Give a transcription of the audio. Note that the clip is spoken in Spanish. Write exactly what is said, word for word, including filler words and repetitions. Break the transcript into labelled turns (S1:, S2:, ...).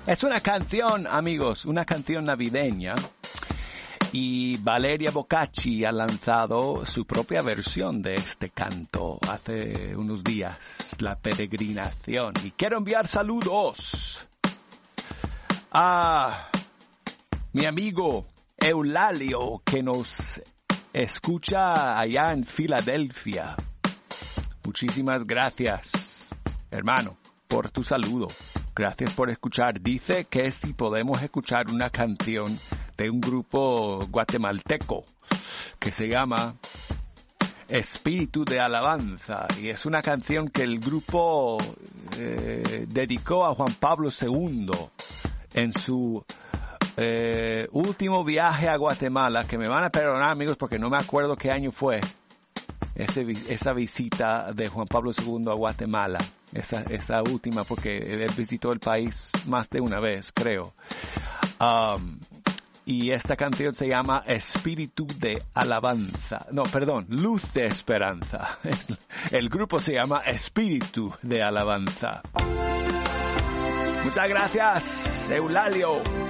S1: Es una canción, amigos, una canción navideña. Y Valeria Boccacci ha lanzado su propia versión de este canto hace unos días, La Peregrinación. Y quiero enviar saludos a mi amigo Eulalio, que nos escucha allá en Filadelfia. Muchísimas gracias, hermano, por tu saludo. Gracias por escuchar. Dice que si podemos escuchar una canción de un grupo guatemalteco que se llama Espíritu de Alabanza, y es una canción que el grupo eh, dedicó a Juan Pablo segundo en su eh, último viaje a Guatemala, que me van a perdonar, amigos, porque no me acuerdo qué año fue ese, esa visita de Juan Pablo segundo a Guatemala, esa, esa última, porque él visitó el país más de una vez, creo. Um, Y esta canción se llama Espíritu de Alabanza. No, perdón, Luz de Esperanza. El grupo se llama Espíritu de Alabanza. Muchas gracias, Eulalio.